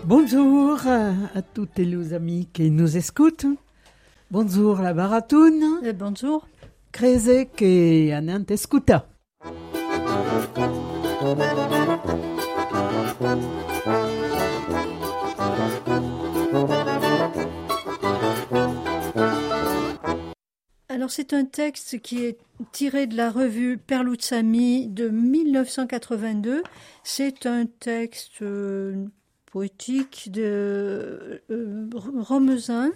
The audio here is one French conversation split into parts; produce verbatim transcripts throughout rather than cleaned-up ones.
Bonjour à toutes les amis qui nous écoutent. Bonjour la Baratoun. Eh, bonjour. Creze que anant escuta. Alors c'est un texte qui est tiré de la revue Perloutsami de mille neuf cent quatre-vingt-deux. C'est un texte euh, poétique de euh, Romezin,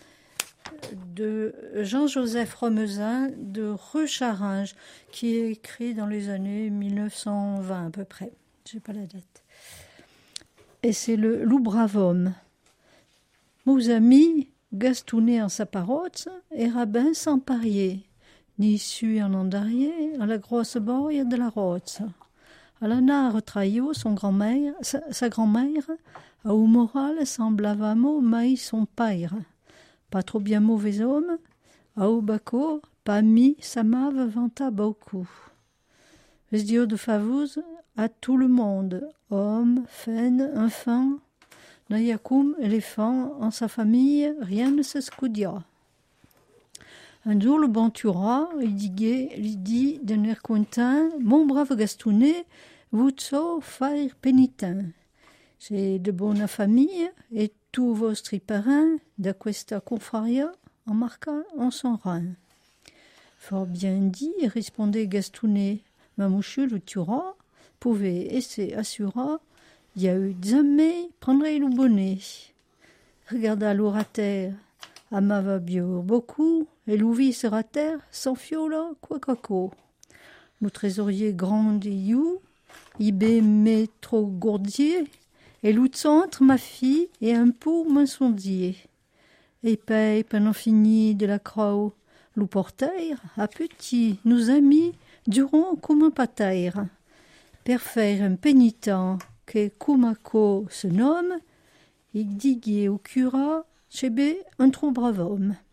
de Jean-Joseph Romezin de Recharinge, qui est écrit dans les années mille neuf cent vingt à peu près. Je n'ai pas la date. Et c'est le Loup Bravom. Mes amis gastouné en sa parotte et rabbin sans parier, ni su en andarier à la grosse boie de la rote. À la nare traillot son grand-mère, sa, sa grand-mère, à où moral semblava mot maïs son père. Pas trop bien mauvais homme, à où baco, pas mis sa mave vanta beaucoup. Vesdio de favouse à tout le monde, homme, fen, enfant, Nayakoum, éléphant, en sa famille, rien ne se scoudia. Un jour, le bon Turat, il dit d'un air content, mon brave Gastounet, vous so faire pénitent. J'ai de bonne famille, et tous vos parents, de questa confraria, en marqua en son rang. Fort bien dit, répondait Gastounet, ma mouchu le Turat, pouvait, et c'est assura, il y a eu jamais prendrait le bonnet. Regarda l'orateur, à ma va bio beaucoup, et l'ouvi sera terre, sans fiola, quoi caco. Le trésorier grand et you, ibé met trop gourdier, et l'autre centre ma fille, et un pot mensondier. Et paye pendant fini de la croix, l'ou portaire, à petit, nous amis, durons comme un pataire. Per faire un pénitent, que Kumako se nomme, il dit au cura, chebe un trop brave homme.